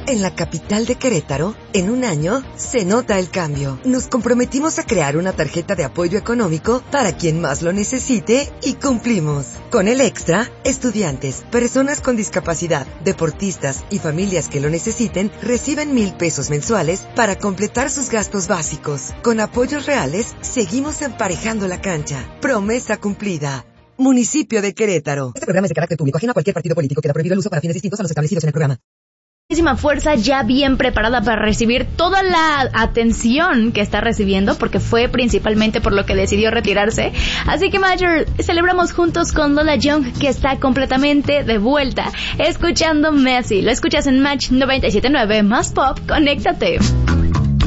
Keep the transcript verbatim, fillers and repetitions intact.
En la capital de Querétaro, en un año, se nota el cambio. Nos comprometimos a crear una tarjeta de apoyo económico para quien más lo necesite y cumplimos. Con el Extra, estudiantes, personas con discapacidad, deportistas y familias que lo necesiten reciben mil pesos mensuales para completar sus gastos básicos. Con apoyos reales, seguimos emparejando la cancha. Promesa cumplida. Municipio de Querétaro. Este programa es de carácter público, ajeno a cualquier partido político. Queda prohibido el uso para fines distintos a los establecidos en el programa. Muchísima fuerza, ya bien preparada para recibir toda la atención que está recibiendo, porque fue principalmente por lo que decidió retirarse. Así que, Major, celebramos juntos con Lola Young, que está completamente de vuelta, escuchando Messi. Lo escuchas en Match noventa y siete punto nueve, más pop, conéctate.